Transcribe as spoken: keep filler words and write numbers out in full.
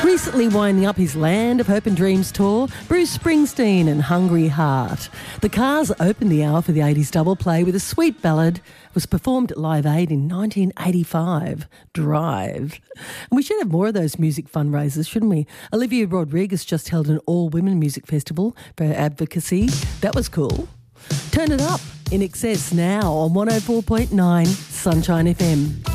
Recently winding up his Land of Hope and Dreams tour, Bruce Springsteen and Hungry Heart. The Cars opened the hour for the eighties double play with a sweet ballad. It was performed at Live Aid in nineteen eighty-five, Drive. And we should have more of those music fundraisers, shouldn't we? Olivia Rodriguez just held an all-women music festival for her advocacy. That was cool. Turn it up. In Excess now on one oh four point nine Sunshine F M.